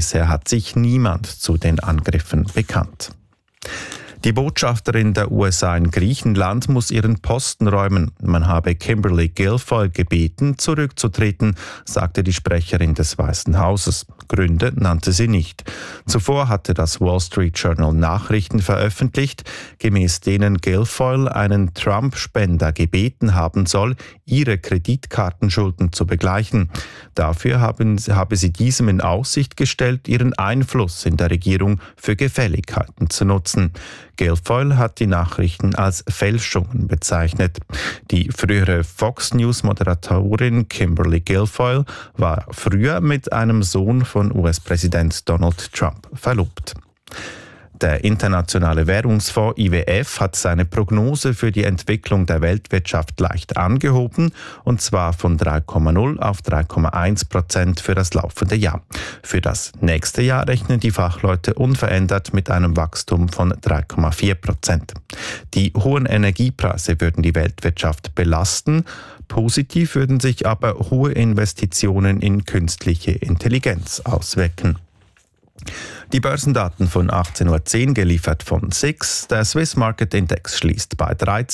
Bisher hat sich niemand zu den Angriffen bekannt. Die Botschafterin der USA in Griechenland muss ihren Posten räumen. Man habe Kimberly Guilfoyle gebeten, zurückzutreten, sagte die Sprecherin des Weißen Hauses. Gründe nannte sie nicht. Zuvor hatte das Wall Street Journal Nachrichten veröffentlicht, gemäß denen Guilfoyle einen Trump-Spender gebeten haben soll, ihre Kreditkartenschulden zu begleichen. Dafür habe sie diesem in Aussicht gestellt, ihren Einfluss in der Regierung für Gefälligkeiten zu nutzen. Guilfoyle hat die Nachrichten als Fälschungen bezeichnet. Die frühere Fox News-Moderatorin Kimberly Guilfoyle war früher mit einem Sohn von US-Präsident Donald Trump verlobt. Der Internationale Währungsfonds IWF hat seine Prognose für die Entwicklung der Weltwirtschaft leicht angehoben, und zwar von 3,0 auf 3,1% für das laufende Jahr. Für das nächste Jahr rechnen die Fachleute unverändert mit einem Wachstum von 3,4%. Die hohen Energiepreise würden die Weltwirtschaft belasten. Positiv würden sich aber hohe Investitionen in künstliche Intelligenz auswirken. Die Börsendaten von 18.10 Uhr geliefert von SIX. Der Swiss Market Index schließt bei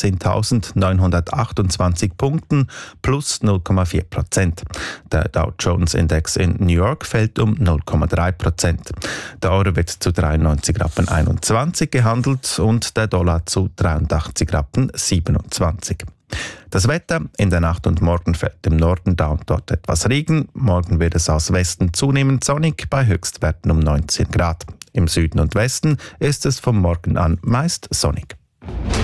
13.928 Punkten plus 0,4%. Der Dow Jones Index in New York fällt um 0,3%. Der Euro wird zu 93,21 Rappen gehandelt und der Dollar zu 83,27 Rappen. Das Wetter: in der Nacht und morgen fällt im Norden da und dort etwas Regen. Morgen wird es aus Westen zunehmend sonnig bei Höchstwerten um 19 Grad. Im Süden und Westen ist es vom Morgen an meist sonnig.